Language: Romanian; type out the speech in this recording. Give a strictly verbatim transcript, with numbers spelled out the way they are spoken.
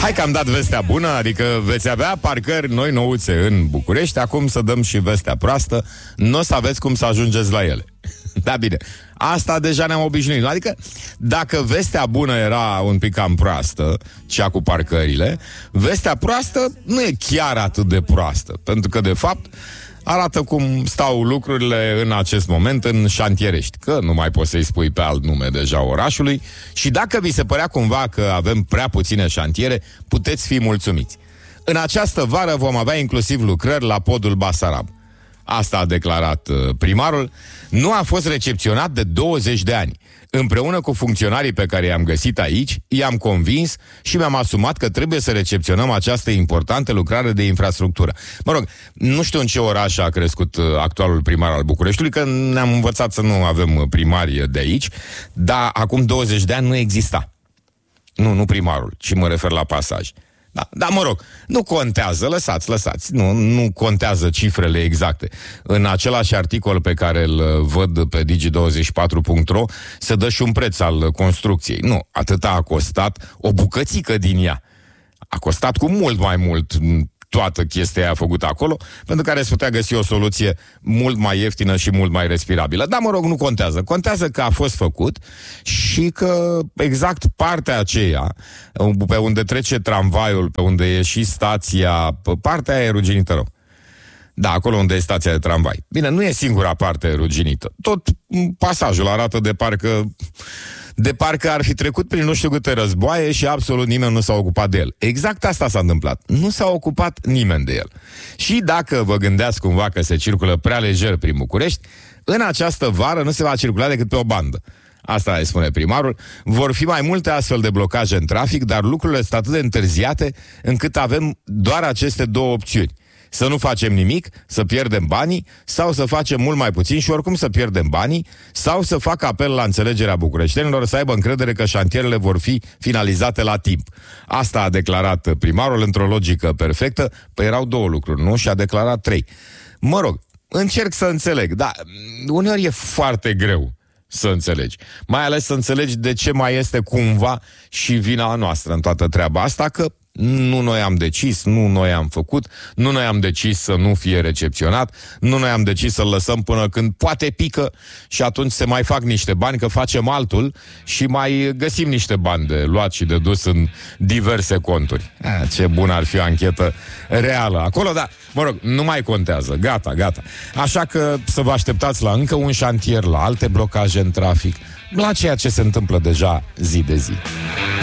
Hai că am dat vestea bună, adică veți avea parcări noi nouțe în București. Acum să dăm și vestea proastă. Nu o să aveți cum să ajungeți la ele. Da, bine, asta deja ne-am obișnuit. Adică dacă vestea bună era un pic cam proastă, cea cu parcările, vestea proastă nu e chiar atât de proastă, pentru că de fapt arată cum stau lucrurile în acest moment în Șantierești, că nu mai poți să-i spui pe alt nume deja orașului. Și dacă vi se părea cumva că avem prea puține șantiere, puteți fi mulțumiți. În această vară vom avea inclusiv lucrări la podul Basarab. Asta a declarat primarul. Nu a fost recepționat de douăzeci de ani. Împreună cu funcționarii pe care i-am găsit aici, i-am convins și mi-am asumat că trebuie să recepționăm această importantă lucrare de infrastructură. Mă rog, nu știu în ce oraș a crescut actualul primar al Bucureștiului, că ne-am învățat să nu avem primari de aici, dar acum douăzeci de ani nu exista. Nu, nu primarul, ci mă refer la pasaj. Da, dar mă rog, nu contează, lăsați, lăsați, nu, nu contează cifrele exacte. În același articol pe care îl văd pe digi douăzeci și patru punct ro se dă și un preț al construcției. Nu, atâta a costat o bucățică din ea. A costat cu mult mai mult toată chestia aia făcută acolo, pentru care se putea găsi o soluție mult mai ieftină și mult mai respirabilă. Dar, mă rog, nu contează. Contează că a fost făcut și că exact partea aceea, pe unde trece tramvaiul, pe unde e și stația, partea aia e ruginită rău. Da, acolo unde e stația de tramvai. Bine, nu e singura parte ruginită. Tot pasajul arată de parcă... de parcă ar fi trecut prin nu știu câte războaie și absolut nimeni nu s-a ocupat de el. Exact asta s-a întâmplat. Nu s-a ocupat nimeni de el. Și dacă vă gândeați cumva că se circulă prea lejer prin București, în această vară nu se va circula decât pe o bandă. Asta îi spune primarul. Vor fi mai multe astfel de blocaje în trafic, dar lucrurile sunt atât de întârziate încât avem doar aceste două opțiuni. Să nu facem nimic, să pierdem banii, sau să facem mult mai puțin și oricum să pierdem banii, sau să fac apel la înțelegerea bucureștenilor, să aibă încredere că șantierele vor fi finalizate la timp. Asta a declarat primarul într-o logică perfectă. Păi erau două lucruri, nu? Și a declarat trei. Mă rog, încerc să înțeleg, dar uneori e foarte greu să înțelegi. Mai ales să înțelegi de ce mai este cumva și vina noastră în toată treaba asta, că nu noi am decis, nu noi am făcut, nu noi am decis să nu fie recepționat, nu noi am decis să-l lăsăm până când poate pică și atunci se mai fac niște bani, că facem altul și mai găsim niște bani de luat și de dus în diverse conturi. A, ce bună ar fi o anchetă reală acolo, dar, mă rog, nu mai contează, gata, gata. Așa că să vă așteptați la încă un șantier, la alte blocaje în trafic, la ceea ce se întâmplă deja zi de zi.